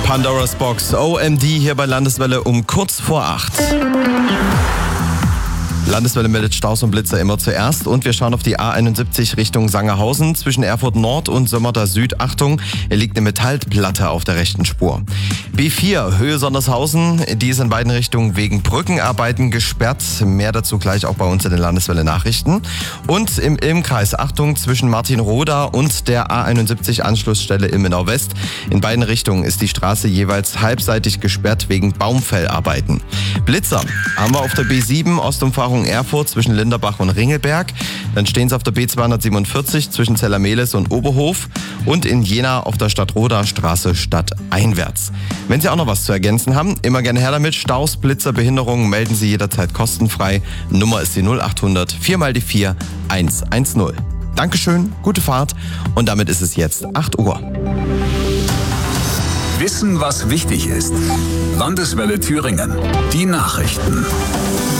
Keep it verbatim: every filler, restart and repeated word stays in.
Pandora's Box, O M D hier bei Landeswelle um kurz vor acht. Landeswelle meldet Staus und Blitzer immer zuerst und wir schauen auf die A einundsiebzig Richtung Sangerhausen zwischen Erfurt Nord und Sömmerda Süd. Achtung, hier liegt eine Metallplatte auf der rechten Spur. B vier, Höhe Sondershausen, die ist in beiden Richtungen wegen Brückenarbeiten gesperrt. Mehr dazu gleich auch bei uns in den Landeswelle Nachrichten. Und im Ilmkreis, Achtung, zwischen Martinroda und der A einundsiebzig Anschlussstelle Ilmenau West. In beiden Richtungen ist die Straße jeweils halbseitig gesperrt wegen Baumfellarbeiten. Blitzer haben wir auf der B sieben Ostumfahrung Erfurt zwischen Linderbach und Ringelberg. Dann stehen sie auf der B zweihundertsiebenundvierzig zwischen Zellermehlis und Oberhof und in Jena auf der Stadtroder Straße stadteinwärts. Wenn Sie auch noch was zu ergänzen haben, immer gerne her damit. Staus, Blitzer, Behinderungen melden Sie jederzeit kostenfrei. Nummer ist die null achthundert vier mal die vier hundertzehn. Dankeschön, gute Fahrt und damit ist es jetzt acht Uhr. Wissen, was wichtig ist. Landeswelle Thüringen. Die Nachrichten.